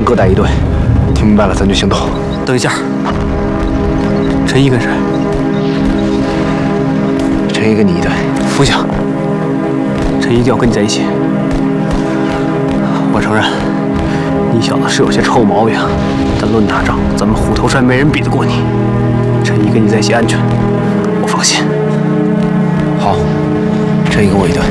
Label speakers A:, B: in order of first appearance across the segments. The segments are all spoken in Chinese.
A: 各带一队，听明白了咱就行动。
B: 等一下，陈毅跟谁？
A: 陈毅跟你一队。
B: 不行，陈毅一定要跟你在一起。我承认，你小子是有些臭毛病，但论打仗，咱们虎头山没人比得过你。陈毅跟你在一起安全，我放心。
A: 好，陈毅跟我一队。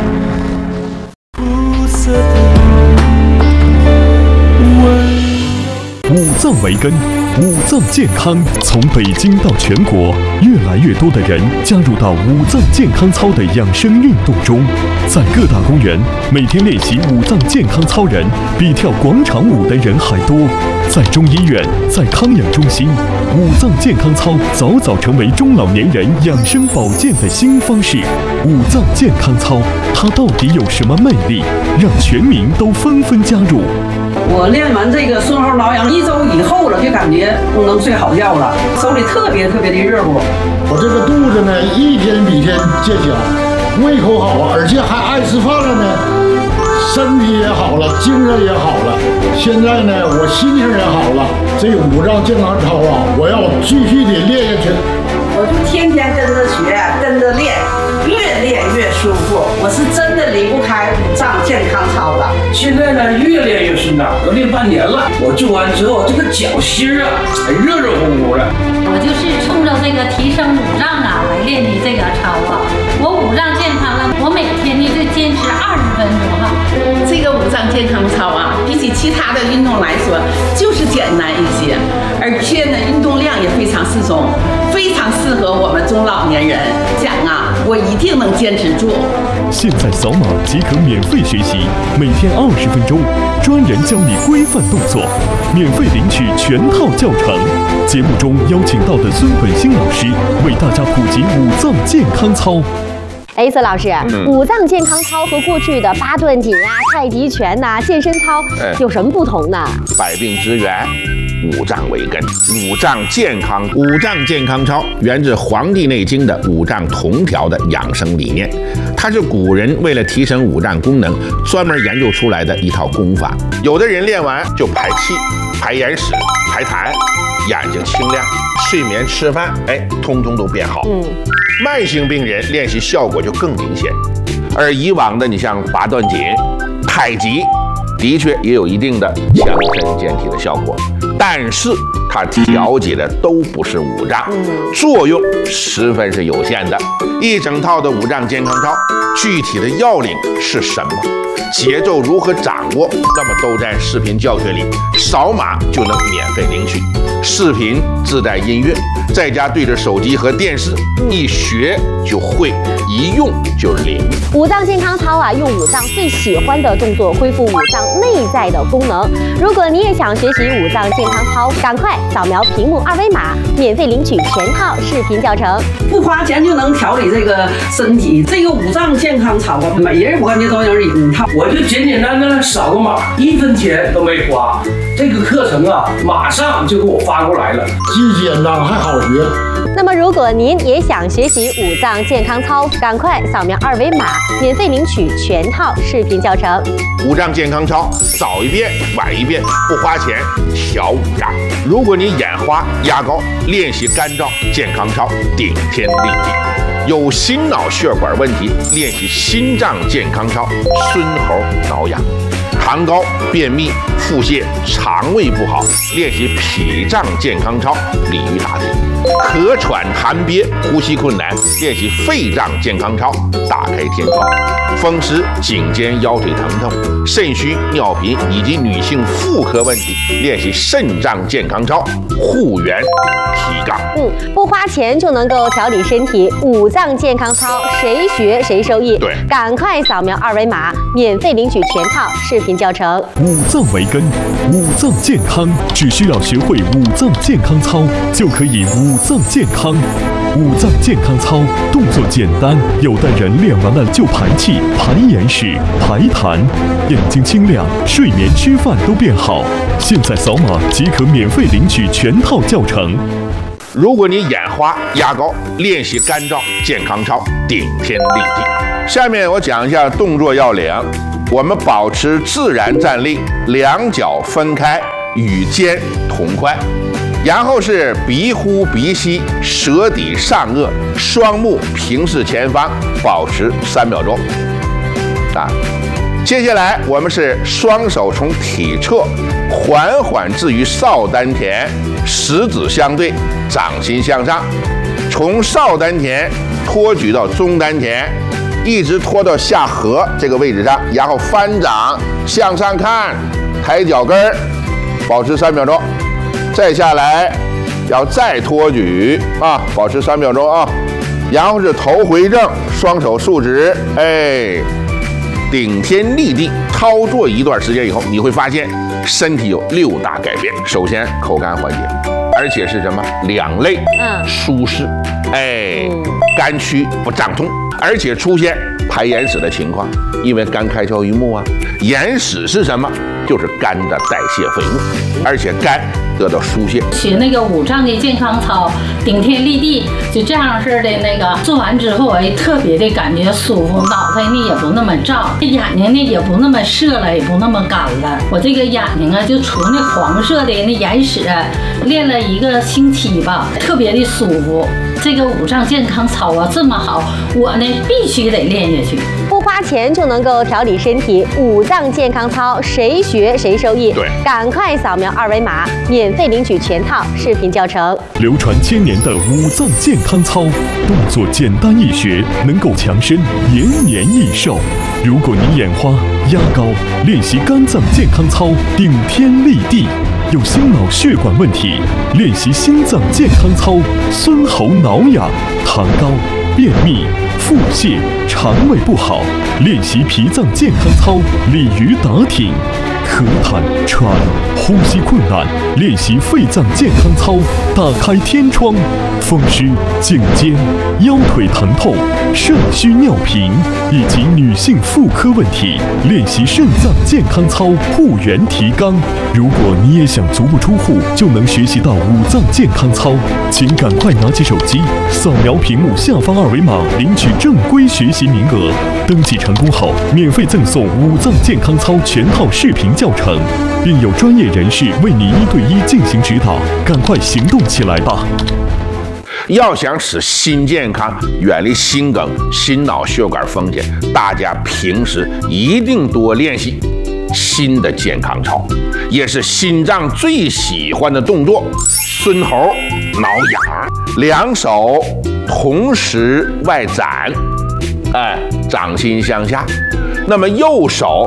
C: 五脏为根，五脏健康。从北京到全国，越来越多的人加入到五脏健康操的养生运动中。在各大公园，每天练习五脏健康操人比跳广场舞的人还多。在中医院，在康养中心，五脏健康操早早成为中老年人养生保健的新方式。五脏健康操，它到底有什么魅力，让全民都纷纷加入？
D: 我练完这个顺后挠痒1周以后了，就感觉都能睡好觉了，手里特别的热乎。
E: 我这个肚子呢，一天比一天见小，胃口好啊，而且还爱吃饭了呢，身体也好了，精神也好了。现在呢，我心情也好了。这个五脏健康操啊，我要继续的练下去。
D: 我就天天跟着学，跟着练，越练越舒服。我是真的离不开五脏健康操了。
F: 现在呢，越练越顺畅，都练半年了。我做完之后，这个脚心啊，还热乎乎的。
G: 我就是冲着这个提升五脏啊来练的这个操啊。我五脏健康了，我每天呢就坚持20分钟哈。
H: 这个五脏健康操啊，比起其他的运动来说，就是简单一些，而且呢，运动量也非常适中，非常适合我们中老年人。讲啊，我一定能坚持住。
C: 现在扫码即可免费学习，每天20分钟，专人教你规范动作，免费领取全套教程。节目中邀请到的孙本兴老师为大家普及五脏健康操。
I: 孙老师，五脏健康操和过去的8段锦啊、太极拳呐、健身操有什么不同呢？
J: 百病之源，五脏为根，五脏健康。五脏健康操源自《黄帝内经》的五脏同调的养生理念，它是古人为了提升五脏功能专门研究出来的一套功法。有的人练完就排气、排眼屎、排痰，眼睛清亮，睡眠、吃饭，通通都变好。慢性病人练习效果就更明显，而以往的你像8段锦、太极，的确也有一定的强身健体的效果，但是它调节的都不是五脏，作用十分是有限的。一整套的五脏健康操，具体的要领是什么？节奏如何掌握？那么都在视频教学里，扫码就能免费领取。视频自带音乐，在家对着手机和电视，一学就会，一用就灵。
I: 五脏健康操啊，用五脏最喜欢的动作恢复五脏内在的功能。如果你也想学习五脏健康操，赶快扫描屏幕2维码，免费领取全套视频教程，
D: 不花钱就能调理这个身体。这个五脏健康操啊，每人我感觉都有一套。
F: 我就简简单单扫个码，1分钱都没花。这个课程啊，马上就给我发过来了，
E: 既简单还好学。
I: 那么，如果您也想学习五脏健康操，赶快扫描2维码，免费领取全套视频教程。
J: 五脏健康操，早一遍晚一遍，不花钱调五脏。如果你眼花、压高，练习肝脏健康操，顶天立地。有心脑血管问题，练习心脏健康操，孙猴挠痒。痰高、便秘、腹泻、肠胃不好，练习脾脏健康操，鲤鱼打挺。咳喘痰憋、呼吸困难，练习肺脏健康操，打开天窗。风湿、颈肩腰腿疼痛、肾虚、尿频以及女性妇科问题，练习肾脏健康操，护元提杠。
I: 不花钱就能够调理身体，五脏健康操谁学谁受益。
J: 对，
I: 赶快扫描2维码，免费领取全套视频教程。
C: 五脏为根，五脏健康，只需要学会五脏健康操，就可以五脏健康。五脏健康操动作简单，有的人练完了就排气、排眼屎、排痰，眼睛清亮，睡眠、吃饭都变好。现在扫码即可免费领取全套教程。
J: 如果你眼花、压高，练习肝脏健康操，顶天立地。下面我讲一下动作要领。 我们保持自然站立，两脚分开，与肩同宽。然后是鼻呼鼻吸，舌抵上颚，双目平视前方，保持3秒钟。接下来我们是双手从体侧缓缓置于少丹田，食指相对，掌心向上，从少丹田托举到中丹田，一直拖到下颌这个位置上，然后翻掌向上看，抬脚跟儿，保持3秒钟。再下来要再托举保持3秒钟啊。然后是头回正，双手竖直，顶天立地。操作一段时间以后，你会发现身体有6大改变。首先口干缓解，而且是什么？两肋舒适，肝区不胀痛，而且出现排眼屎的情况，因为肝开窍于目啊。眼屎是什么？就是肝的代谢废物，而且肝得到疏泄。
G: 学那个5脏的健康操，顶天立地，就这样式的那个做完之后，特别的感觉舒服，脑袋呢也不那么胀，眼睛呢也不那么涩了，也不那么干了。我这个眼睛啊，就除那黄色的那眼屎，练了1个星期吧，特别的舒服。这个5脏健康操啊这么好，我呢必须得练下去。
I: 不花钱就能够调理身体，5脏健康操谁学谁受益。
J: 对，
I: 赶快扫描2维码，免费领取全套视频教程。
C: 流传千年的5脏健康操，动作简单易学，能够强身，延年益寿。如果您眼花、压高，练习肝脏健康操，顶天立地。有心脑血管问题，练习心脏健康操，孙喉挠痒；糖高、便秘、腹泻、肠胃不好，练习脾脏健康操，鲤鱼打挺；咳痰、喘、呼吸困难，练习肺脏健康操，打开天窗；风湿、颈肩、腰腿疼痛、肾虚尿频以及女性妇科问题，练习肾脏健康操，护元提肛。如果你也想足不出户就能学习到5脏健康操，请赶快拿起手机，扫描屏幕下方2维码，领取正规学习名额。登记成功后，免费赠送5脏健康操全套视频教程，并有专业人士为你1对1进行指导。赶快行动起来吧！
J: 要想使心健康，远离心梗、心脑血管风险，大家平时一定多练习心的健康操，也是心脏最喜欢的动作。孙喉挠痒，两手同时外展，掌心向下。那么右手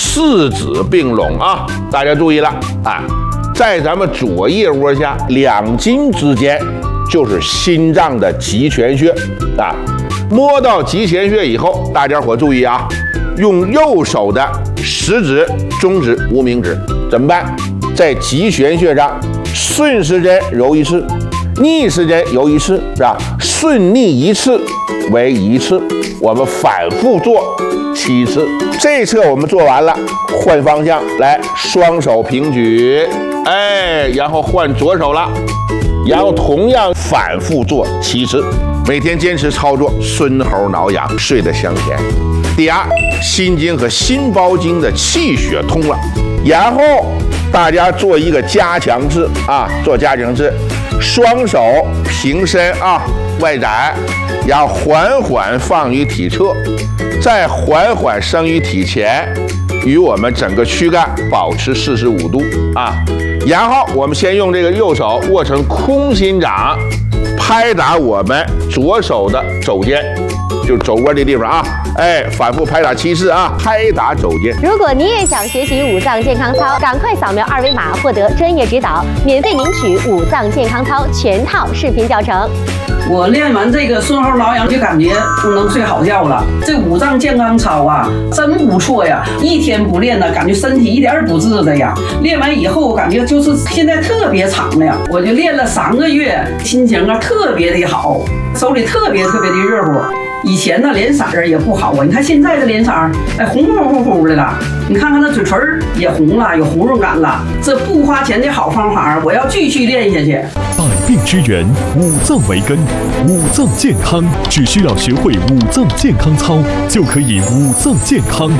J: 4指并拢啊，大家注意了在咱们左腋窝下2筋之间就是心脏的极泉穴摸到极泉穴以后，大家伙注意啊，用右手的食指、中指、无名指怎么办？在极泉穴上顺时针揉1次，逆时针揉1次，是吧？顺逆1次为1次，我们反复做7次。这一侧我们做完了，换方向来，双手平举，然后换左手了，然后同样反复做7次。每天坚持操作，孙喉挠痒，睡得香甜。第二，心经和心包经的气血通了，然后大家做一个加强式做加强式，双手平伸外展，然后缓缓放于体侧，再缓缓升于体前，与我们整个躯干保持45度然后我们先用这个右手握成空心掌，拍打我们左手的肘尖，就肘窝这地方反复拍打7次拍打肘尖。
I: 如果你也想学习5脏健康操，赶快扫描2维码，获得专业指导，免费领取5脏健康操全套视频教程。
D: 我练完这个孙喉挠痒就感觉能睡好觉了。这5脏健康操真不错呀！一天不练呢，感觉身体一点不自在呀。练完以后，我感觉就是现在特别长了呀。我就练了3个月，心情特别的好，手里特别的热乎。以前呢脸色也不好你看现在的脸色红乎乎的了，你看看那嘴唇也红了，有红润感了。这不花钱的好方法，我要继续练下去。
C: 百病之源，5脏为根，5脏健康只需要学会5脏健康操，就可以5脏健康。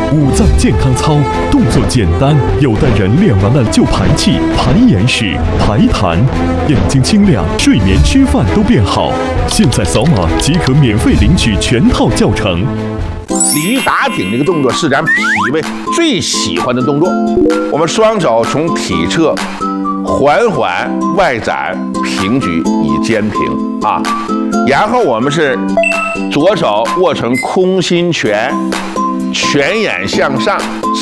C: 五脏健康操，动作简单，有的人练完了就排气、排眼屎、排痰，眼睛清亮，睡眠、吃饭都变好。现在扫码即可免费领取全套教程。
J: 鲤鱼打挺这个动作是咱脾胃最喜欢的动作。我们双手从体侧缓缓外展平举以肩平啊，然后我们是左手握成空心拳，拳眼向上。